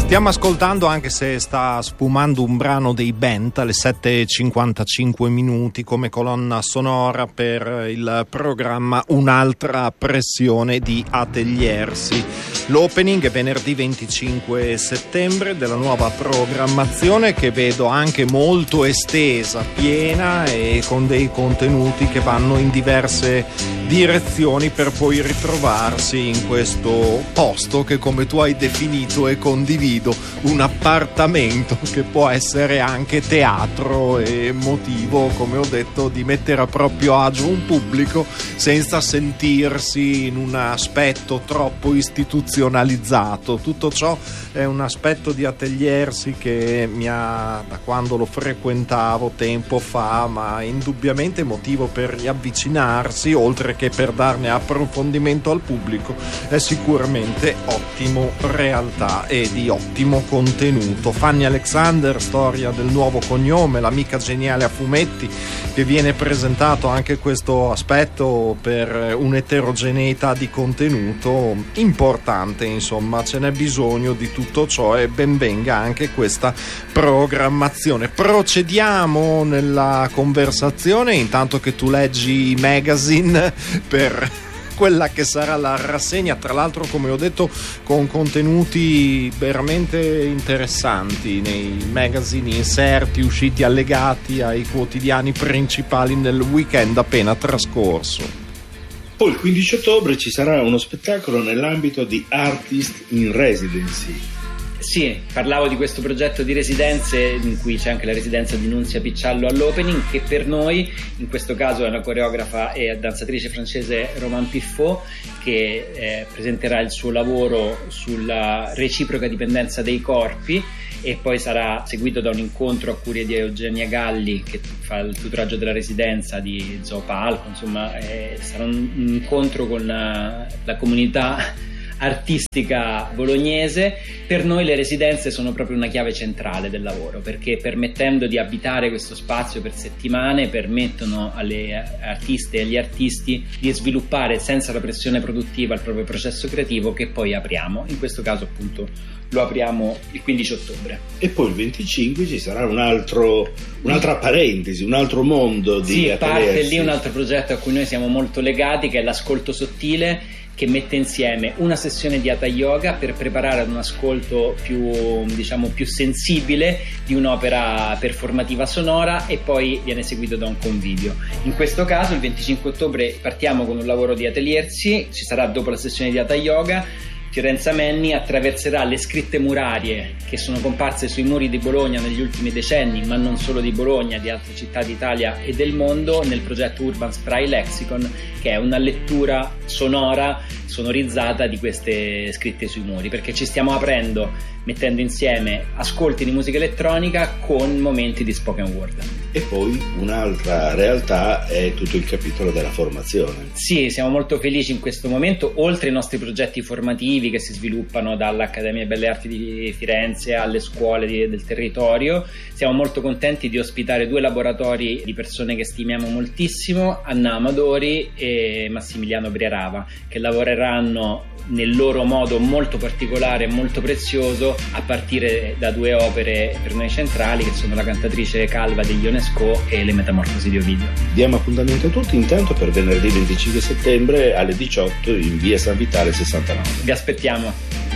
Stiamo ascoltando, anche se sta sfumando, un brano dei Bent alle 7:55 minuti come colonna sonora per il programma Un'altra pressione di Ateliersi. L'opening è venerdì 25 settembre della nuova programmazione, che vedo anche molto estesa, piena e con dei contenuti che vanno in diverse direzioni, per poi ritrovarsi in questo posto che, come tu hai definito e condivido, un appartamento che può essere anche teatro e motivo, come ho detto, di mettere a proprio agio un pubblico senza sentirsi in un aspetto troppo istituzionalizzato. Tutto ciò è un aspetto di Ateliersi che mi ha, da quando lo frequentavo tempo fa, ma indubbiamente motivo per riavvicinarsi, oltre che per darne approfondimento al pubblico, è sicuramente ottimo realtà e di ottimo contenuto. Fanny Alexander, storia del nuovo cognome, l'amica geniale a fumetti, che viene presentato anche questo aspetto per un'eterogeneità di contenuto importante. Insomma, ce n'è bisogno di tutto ciò e ben venga anche questa programmazione. Procediamo nella conversazione intanto che tu leggi i magazine per quella che sarà la rassegna, tra l'altro, come ho detto, con contenuti veramente interessanti nei magazine, inserti usciti allegati ai quotidiani principali nel weekend appena trascorso. Poi il 15 ottobre ci sarà uno spettacolo nell'ambito di Artist in Residency. Sì, parlavo di questo progetto di residenze in cui c'è anche la residenza di Nunzia Picciallo all'opening, che per noi, in questo caso, è una coreografa e danzatrice francese, Romane Piffot, che presenterà il suo lavoro sulla reciproca dipendenza dei corpi, e poi sarà seguito da un incontro a cura di Eugenia Galli, che fa il tutoraggio della residenza di Zoopalco. Insomma, sarà un incontro con la comunità artistica bolognese. Per noi le residenze sono proprio una chiave centrale del lavoro, perché permettendo di abitare questo spazio per settimane permettono alle artiste e agli artisti di sviluppare senza la pressione produttiva il proprio processo creativo, che poi apriamo. In questo caso appunto lo apriamo il 15 ottobre. E poi il 25 ci sarà un'altra parentesi, un altro mondo di Ateliersi. Parte lì un altro progetto a cui noi siamo molto legati, che è l'ascolto sottile, che mette insieme una sessione di Hatha Yoga per preparare ad un ascolto più sensibile di un'opera performativa sonora, e poi viene seguito da un convivio. In questo caso il 25 ottobre partiamo con un lavoro di Ateliersi. Ci sarà, dopo la sessione di Hatha Yoga, Fiorenza Menni attraverserà le scritte murarie che sono comparse sui muri di Bologna negli ultimi decenni, ma non solo di Bologna, di altre città d'Italia e del mondo, nel progetto Urban Spray Lexicon, che è una lettura sonora, sonorizzata di queste scritte sui muri, perché ci stiamo aprendo, mettendo insieme ascolti di musica elettronica con momenti di spoken word. E poi un'altra realtà è tutto il capitolo della formazione. Sì, siamo molto felici in questo momento, oltre ai nostri progetti formativi che si sviluppano dall'Accademia Belle Arti di Firenze alle scuole del territorio. Siamo molto contenti di ospitare 2 laboratori di persone che stimiamo moltissimo, Anna Amadori e Massimiliano Briarava, che lavoreranno nel loro modo molto particolare e molto prezioso, a partire da 2 opere per noi centrali, che sono La cantatrice calva degli Ionesco e Le metamorfosi di Ovidio. Diamo appuntamento a tutti intanto per venerdì 25 settembre alle 18 in via San Vitale 69. Vi aspettiamo.